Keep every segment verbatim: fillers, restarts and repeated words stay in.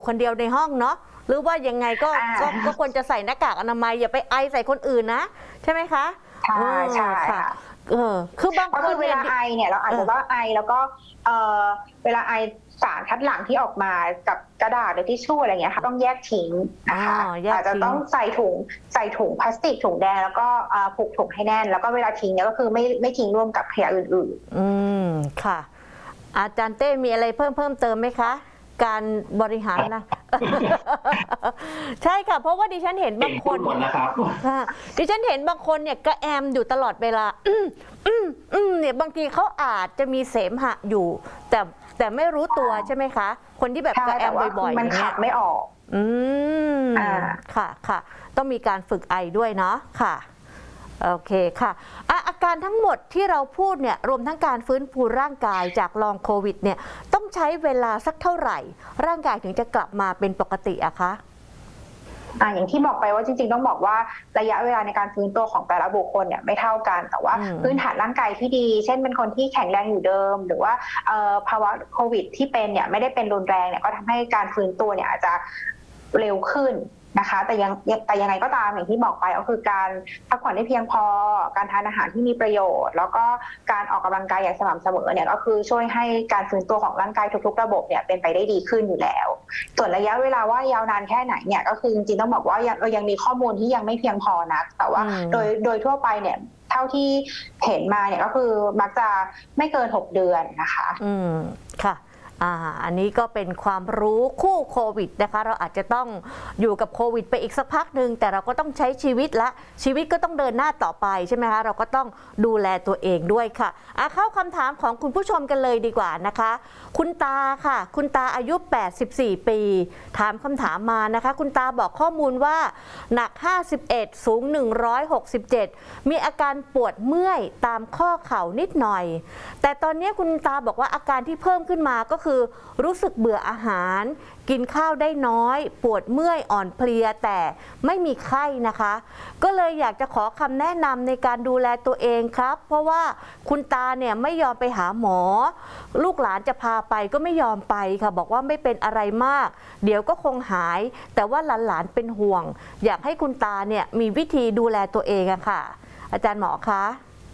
คนเดียวในห้องเนาะหรือว่ายังไงก็ก็ก็ควรจะใส่หน้ากากอนามัยอย่าไปไอใส่คนอื่นนะใช่ไหมคะใช่ใช่ค่ะเออคือบางคนเวลาไอเนี่ยเราอาจจะว่าไอแล้วก็เออเวลาไอสารคัดหลั่งที่ออกมากับกระดาษหรือทิชชู่อะไรเงี้ยค่ะต้องแยกทิ้งนะคะอาจจะต้องใส่ถุงใส่ถุงพลาสติกถุงแดงแล้วก็ผูกถุงให้แน่นแล้วก็เวลาทิ้งเนี่ยก็คือไม่ไม่ทิ้งร่วมกับขยะอื่นๆอืมค่ะอาจารย์เต้มีอะไรเพิ่มเพิ่มเติมไหมคะการบริหารนะใช่ค่ะเพราะว่าดิฉันเห็นบางคนนะครับดิฉันเห็นบางคนเนี่ยกระแอมอยู่ตลอดเวลาอืมอืมอืมเนี่ยบางทีเขาอาจจะมีเสมหะอยู่แต่แต่ไม่รู้ตัวใช่ไหมคะคนที่แบบกระแอมบ่อยๆมันขับไม่ออกอืมค่ะค่ะต้องมีการฝึกไอด้วยเนาะค่ะโอเคค่ะอาการทั้งหมดที่เราพูดเนี่ยรวมทั้งการฟื้นฟูร่างกายจากลองโควิดเนี่ยต้องใช้เวลาสักเท่าไหร่ร่างกายถึงจะกลับมาเป็นปกติอะคะอ่าอย่างที่บอกไปว่าจริงๆต้องบอกว่าระยะเวลาในการฟื้นตัวของแต่ละบุคคลเนี่ยไม่เท่ากันแต่ว่าพื้นฐานร่างกายที่ดีเช่นเป็นคนที่แข็งแรงอยู่เดิมหรือว่าภาวะโควิดที่เป็นเนี่ยไม่ได้เป็นรุนแรงเนี่ยก็ทำให้การฟื้นตัวเนี่ยอาจจะเร็วขึ้นนะคะแต่ยังแต่ยังไงก็ตามอย่างที่บอกไปก็คือการพักผ่อนได้เพียงพอการทานอาหารที่มีประโยชน์แล้วก็การออกกำลังกายอย่างสม่ำเสมอเนี่ยก็คือช่วยให้การฟื้นตัวของร่างกายทุกๆระบบเนี่ยเป็นไปได้ดีขึ้นอยู่แล้วส่วนระยะเวลาว่ายาวนานแค่ไหนเนี่ยก็คือจริงๆต้องบอกว่าเรายังมีข้อมูลที่ยังไม่เพียงพอนักแต่ว่าโดยโดยทั่วไปเนี่ยเท่าที่เห็นมาเนี่ยก็คือมักจะไม่เกินหกเดือนนะคะอืมค่ะอ่าอันนี้ก็เป็นความรู้คู่โควิดนะคะเราอาจจะต้องอยู่กับโควิดไปอีกสักพักหนึ่งแต่เราก็ต้องใช้ชีวิตละชีวิตก็ต้องเดินหน้าต่อไปใช่ไหมคะเราก็ต้องดูแลตัวเองด้วยค่ะอ่ะเข้าคำถามของคุณผู้ชมกันเลยดีกว่านะคะคุณตาค่ะคุณตาอายุแปดสิบสี่ปีถามคำถามมานะคะคุณตาบอกข้อมูลว่าหนักห้าสิบเอ็ดสูงหนึ่งร้อยหกสิบเจ็ดมีอาการปวดเมื่อยตามข้อเข่านิดหน่อยแต่ตอนนี้คุณตาบอกว่าอาการที่เพิ่มขึ้นมาก็คือรู้สึกเบื่ออาหารกินข้าวได้น้อยปวดเมื่อยอ่อนเพลียแต่ไม่มีไข้นะคะก็เลยอยากจะขอคำแนะนำในการดูแลตัวเองครับเพราะว่าคุณตาเนี่ยไม่ยอมไปหาหมอลูกหลานจะพาไปก็ไม่ยอมไปค่ะบอกว่าไม่เป็นอะไรมากเดี๋ยวก็คงหายแต่ว่าหลานๆเป็นห่วงอยากให้คุณตาเนี่ยมีวิธีดูแลตัวเองอะค่ะอาจารย์หมอคะ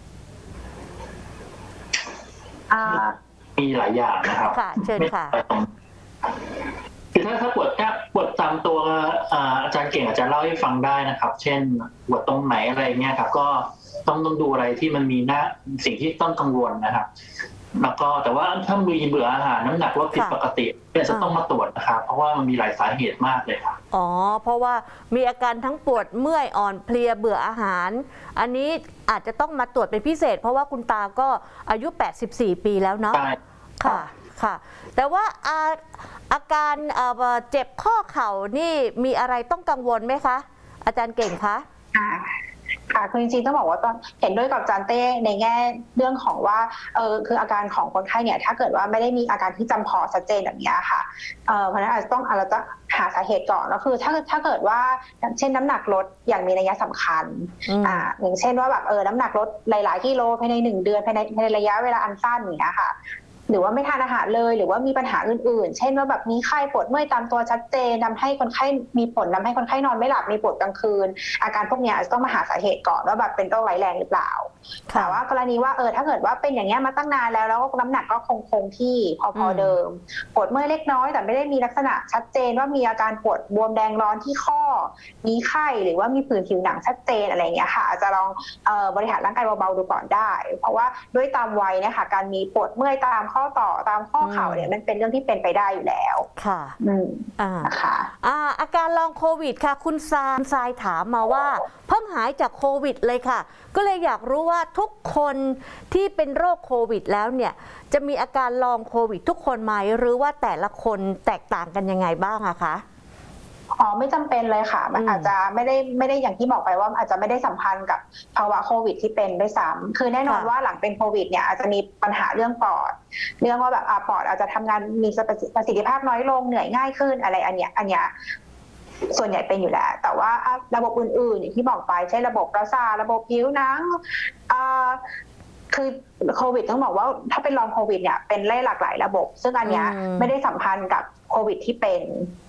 มีหลายอย่างนะครับค่ะเชิญค่ะคือถ้าถ้าปวดแค่ปวดตามตัวอาจารย์เก่งอาจจะเล่าให้ฟังได้นะครับเช่นปวดตรงไหนอะไรเงี้ยครับก็ต้องต้องดูอะไรที่มันมีหน้าสิ่งที่ต้องกังวลนะครับแล้วก็แต่ว่าถ้ามีเบื่ออาหารน้ำหนักลดผิดปกติเนี่ยจะต้องมาตรวจนะครับเพราะว่ามันมีหลายสาเหตุมากเลยครับอ๋อเพราะว่ามีอาการทั้งปวดเมื่อยอ่อนเพลียเบื่ออาหารอันนี้อาจจะต้องมาตรวจเป็นพิเศษเพราะว่าคุณตาก็อายุแปดสิบสี่ปีแล้วเนาะค่ะค่ะแต่ว่าอาอาการเจ็บข้อเข่านี่มีอะไรต้องกังวลไหมคะอาจารย์เก่งคะค่ะคือจริงๆต้องบอกว่าตอนเห็นด้วยกับอาจารย์เต้ในแง่เรื่องของว่าเออคืออาการของคนไข้เนี่ยถ้าเกิดว่าไม่ได้มีอาการที่จำเพาะชัดเจนแบบนี้ค่ะเออเพราะฉะนั้นอาจจะต้องอาจจะหาสาเหตุก่อนก็คือถ้าถ้าเกิดว่าเช่นน้ำหนักลดอย่างมีนัยสำคัญอ่าอย่างเช่นว่าแบบเออน้ำหนักลดหลายๆกิโลภายในหนึ่งเดือนภายในภายในระยะเวลาอันสั้นอย่างเงี้ยค่ะหรือว่าไม่ทานอาหารเลยหรือว่ามีปัญหาอื่นๆเช่นว่าแบบมีไข้ปวดเมื่อยตามตัวชัดเจนทำให้คนไข้มีผลทำให้คนไข้นอนไม่หลับมีปวดกลางคืนอาการพวกนี้อาจจะต้องมาหาสาเหตุก่อนว่าแบบเป็นโรคร้ายแรงหรือเปล่าแต่ว่ากรณีว่าเออถ้าเกิดว่าเป็นอย่างเงี้ยมาตั้งนานแล้วแล้วก็น้ำหนักก็คงคงที่พอพอเดิมปวดเมื่อยเล็กน้อยแต่ไม่ได้มีลักษณะชัดเจนว่ามีอาการปวดบวมแดงร้อนที่ข้อมีไข้หรือว่ามีผื่นผิวหนังชัดเจนอะไรเงี้ยค่ะอาจจะลองเอ่อบริหารร่างกายเบาๆดูก่อนได้เพราะว่าด้วยตามวัยเนี่ยค่ะการมีปวดเมื่อยตามข้อต่อตามข้อเข่าเนี่ยมันเป็นเรื่องที่เป็นไปได้อยู่แล้วค่ะอืมอ่านะคะอ่าอาการลองโควิดค่ะคุณซายซายถามมาว่าเพิ่งหายจากโควิดเลยค่ะก็เลยอยากรู้ว่าทุกคนที่เป็นโรคโควิดแล้วเนี่ยจะมีอาการลองโควิดทุกคนไหมหรือว่าแต่ละคนแตกต่างกันยังไงบ้างอะคะอ๋อไม่จำเป็นเลยค่ะมันอาจจะไม่ได้ไม่ได้อย่างที่บอกไปว่าอาจจะไม่ได้สัมพันธ์กับภาวะโควิดที่เป็นด้วยซ้ำคือแน่นอนว่าหลังเป็นโควิดเนี่ยอาจจะมีปัญหาเรื่องปอดเรื่องว่าแบบปอดอาจจะทำงานมีประสิทธิภาพน้อยลงเหนื่อยง่ายขึ้นอะไรอันเนี้ยอันเนี้ยส่วนใหญ่เป็นอยู่แล้วแต่ว่าระบบอื่นๆอย่างที่บอกไปใช่ระบบประสาทระบบผิวหนังคือโควิดต้องบอกว่าถ้าเป็นลองโควิดเนี่ยเป็นไล่หลากหลายระบบซึ่งอันเนี้ยไม่ได้สัมพันธ์กับโควิดที่เป็น